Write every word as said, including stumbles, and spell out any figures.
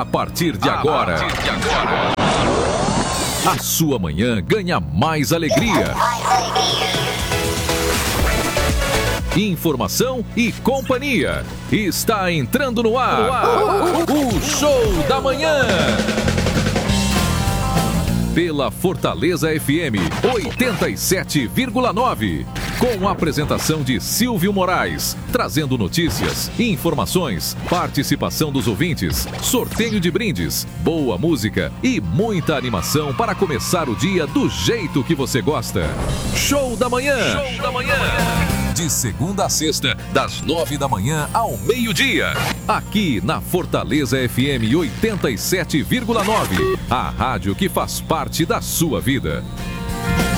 partir de agora, a partir de agora, a sua manhã ganha mais alegria. Informação e companhia. Está entrando no ar, no ar. O Show da Manhã. Pela Fortaleza F M oitenta e sete vírgula nove. Com a apresentação de Silvio Moraes, trazendo notícias, informações, participação dos ouvintes, sorteio de brindes, boa música e muita animação para começar o dia do jeito que você gosta. Show da Manhã. Show da Manhã. De segunda a sexta, das nove da manhã ao meio-dia. Aqui na Fortaleza F M oitenta e sete vírgula nove. A rádio que faz parte da sua vida.